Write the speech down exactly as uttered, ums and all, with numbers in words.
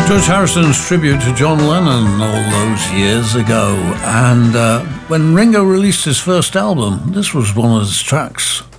George Harrison's tribute to John Lennon all those years ago. And uh, when Ringo released his first album, this was one of his tracks.